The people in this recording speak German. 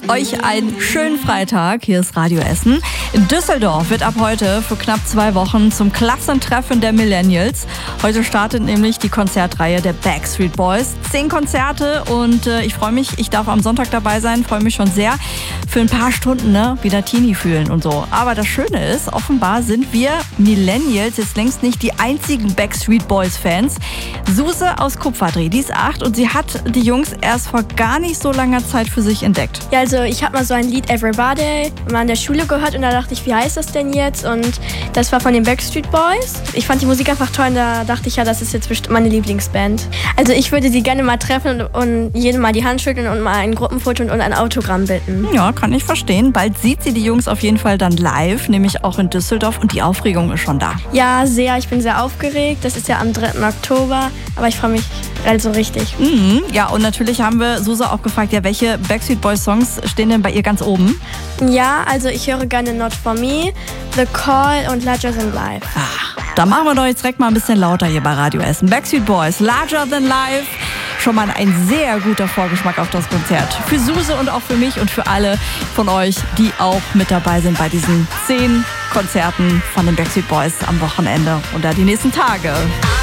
euch einen schönen Freitag. Hier ist Radio Essen. In Düsseldorf wird ab heute für knapp 2 Wochen zum Klassentreffen der Millennials. Heute startet nämlich die Konzertreihe der Backstreet Boys. 10 Konzerte und ich freue mich, ich darf am Sonntag dabei sein, freue mich schon sehr. Für ein paar Stunden wieder Teenie fühlen und so. Aber das Schöne ist, offenbar sind wir Millennials jetzt längst nicht die einzigen Backstreet Boys Fans. Suse aus Kupferdreh, die ist 8 und sie hat die Jungs erst vor gar nicht so langer Zeit für sich entdeckt. Ja, also ich habe mal so ein Lied Everybody mal in der Schule gehört und da dachte ich, wie heißt das denn jetzt? Und das war von den Backstreet Boys. Ich fand die Musik einfach toll und da dachte ich, ja, das ist jetzt bestimmt meine Lieblingsband. Also ich würde sie gerne mal treffen und jedem mal die Hand schütteln und mal ein Gruppenfoto und ein Autogramm bitten. Ja, kann ich verstehen. Bald sieht sie die Jungs auf jeden Fall dann live, nämlich auch in Düsseldorf und die Aufregung ist schon da. Ja, sehr. Ich bin sehr aufgeregt. Das ist ja am 3. Oktober, aber ich freue mich also richtig. Ja, und natürlich haben wir Suse auch gefragt, ja, welche Backstreet Boys Songs stehen denn bei ihr ganz oben? Ja, also ich höre gerne Not For Me, The Call und Larger Than Life. Da machen wir doch jetzt direkt mal ein bisschen lauter hier bei Radio Essen. Backstreet Boys, Larger Than Life. Schon mal ein sehr guter Vorgeschmack auf das Konzert. Für Suse und auch für mich und für alle von euch, die auch mit dabei sind bei diesen 10 Konzerten von den Backstreet Boys am Wochenende oder die nächsten Tage.